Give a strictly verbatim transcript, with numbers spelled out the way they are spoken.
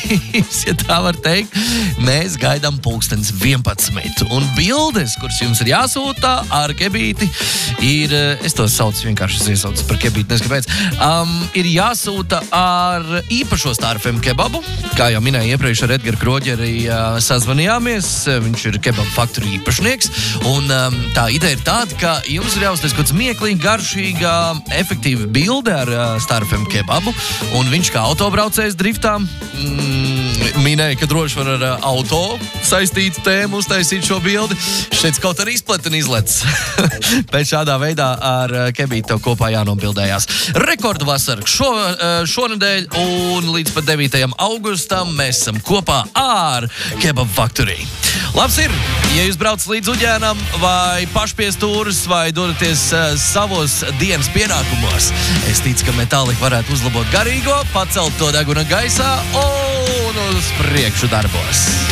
trīs, ja tā var teikt. Mēs gaidām pulkstens vienpadsmit. Un bildes, kuras jums ir jāsūta ar kebīti, ir, es to saucu vienkārši, es iesaucu par kebīti, nezinu kāpēc, um, ir jāsūta ar īpašo Star F M kebabu. Kā jau minēju iepriekš, ar Edgaru Kroģeri uh, sazvanījāmies, viņš ir Kebab Factory īpašnieks, un um, tā ideja ir tāda, ka jums ir jāuztais kaut kāds mieklīgi, garšīga, efektīva bilde ar uh, Star F M kebabu, un viņš kā autobraucējs driftā mm, minēja, ka droši var ar uh, auto saistītu tēmu uztaisīt šo bildi. Šeit kaut arī izplet un izlec. Pēc šādā veidā ar uh, kebīti tev kopā jānobildējās. Rekordu vasara šo, uh, šonedēļ un līdz pat devītajam augustam mēs esam kopā ar Kebab Factory. Labs ir, ja jūs braucat līdz Uģēnam vai pašpiestūras vai dodaties uh, savos dienas pienākumos. Es ticu, ka metālika varētu uzlabot garīgo, pacelt to deguna gaisā un uz priekšu darbos.